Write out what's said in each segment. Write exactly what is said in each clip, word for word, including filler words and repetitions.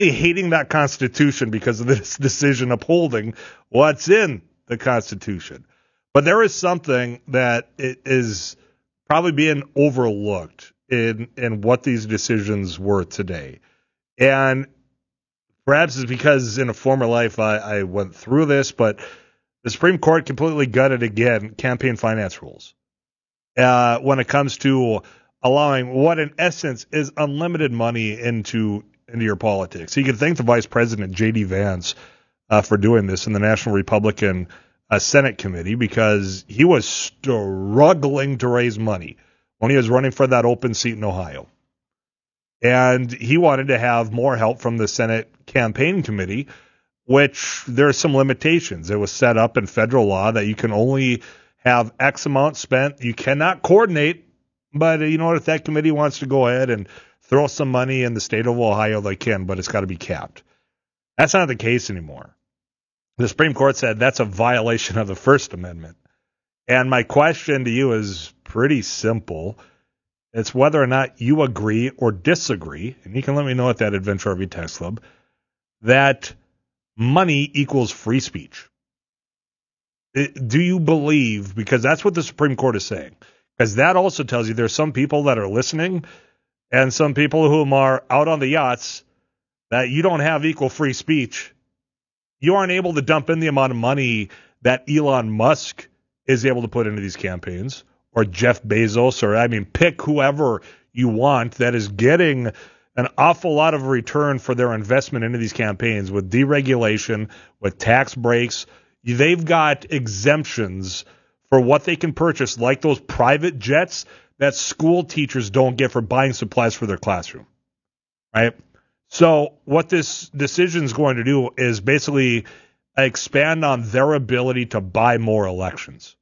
hating that Constitution because of this decision upholding what's in the Constitution. But there is something that is probably being overlooked in, in what these decisions were today. And perhaps it's because in a former life I, I went through this, but the Supreme Court completely gutted again campaign finance rules uh, when it comes to allowing what in essence is unlimited money into into your politics. So you can thank the Vice President, J D Vance, uh, for doing this in the National Republican uh, Senate Committee, because he was struggling to raise money when he was running for that open seat in Ohio. And he wanted to have more help from the Senate Campaign Committee, which there are some limitations. It was set up in federal law that you can only have X amount spent. You cannot coordinate, but you know what? If that committee wants to go ahead and throw some money in the state of Ohio, they can, but it's got to be capped. That's not the case anymore. The Supreme Court said that's a violation of the First Amendment. And my question to you is pretty simple. It's whether or not you agree or disagree, and you can let me know at that Adventure R V Text Club, that money equals free speech. It, do you believe, because that's what the Supreme Court is saying, because that also tells you there's some people that are listening and some people who are out on the yachts that you don't have equal free speech. You aren't able to dump in the amount of money that Elon Musk is able to put into these campaigns, or Jeff Bezos, or I mean, pick whoever you want that is getting an awful lot of return for their investment into these campaigns with deregulation, with tax breaks. They've got exemptions for what they can purchase, like those private jets that school teachers don't get for buying supplies for their classroom, right? So what this decision is going to do is basically expand on their ability to buy more elections.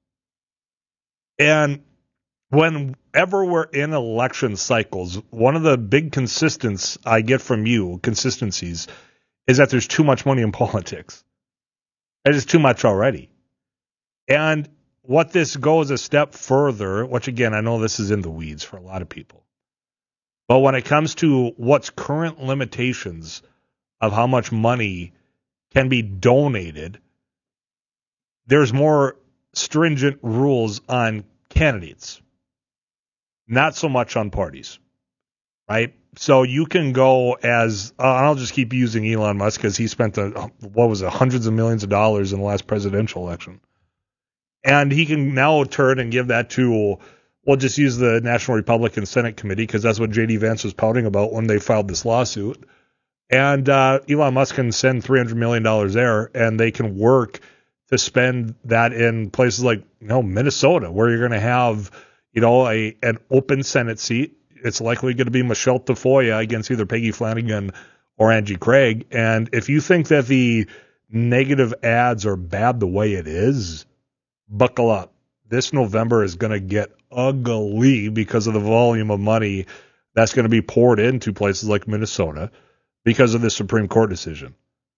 And whenever we're in election cycles, one of the big consistencies I get from you, consistencies, is that there's too much money in politics. It is too much already. And what this goes a step further, which again, I know this is in the weeds for a lot of people, but when it comes to what's current limitations of how much money can be donated, there's more stringent rules on candidates, not so much on parties, right? So you can go as, uh, I'll just keep using Elon Musk because he spent, a, what was it, hundreds of millions of dollars in the last presidential election. And he can now turn and give that to, we'll just use the National Republican Senate Committee because that's what J D Vance was pouting about when they filed this lawsuit. And uh, Elon Musk can send three hundred million dollars there, and they can work to spend that in places like, you know, Minnesota, where you're going to have, you know, a an open Senate seat. It's likely going to be Michelle Tafoya against either Peggy Flanagan or Angie Craig. And if you think that the negative ads are bad the way it is, buckle up. This November is going to get ugly because of the volume of money that's going to be poured into places like Minnesota because of the Supreme Court decision.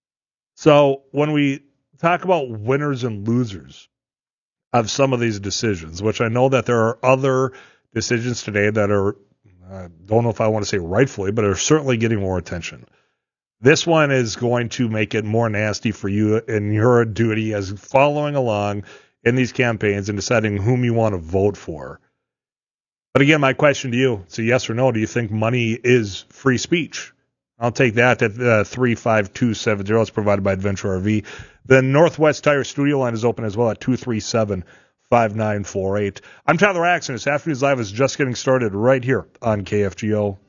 So when we talk about winners and losers of some of these decisions, which I know that there are other decisions today that are, I don't know if I want to say rightfully, but are certainly getting more attention. This one is going to make it more nasty for you in your duty as following along in these campaigns and deciding whom you want to vote for. But again, my question to you, it's a yes or no. Do you think money is free speech? I'll take that at uh, three five two seven zero. It's provided by Adventure R V. The Northwest Tire studio line is open as well at two three seven, five nine four eight. I'm Tyler Axon. This Afternoons Live is just getting started right here on K F G O.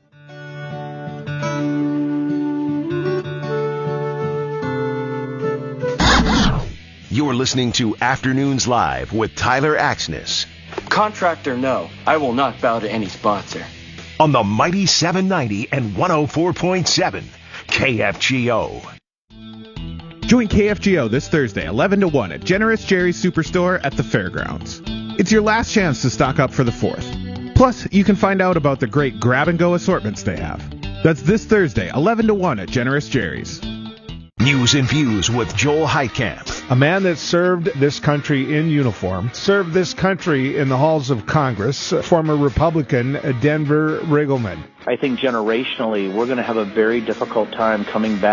You're listening to Afternoons Live with Tyler Axness. Contractor, no. I will not bow to any sponsor. On the mighty seven ninety and one oh four point seven K F G O. Join K F G O this Thursday, eleven to one at Generous Jerry's Superstore at the Fairgrounds. It's your last chance to stock up for the fourth. Plus, you can find out about the great grab-and-go assortments they have. That's this Thursday, eleven to one at Generous Jerry's. News and Views with Joel Heitkamp. A man that served this country in uniform, served this country in the halls of Congress, former Republican Denver Riggleman. I think generationally we're going to have a very difficult time coming back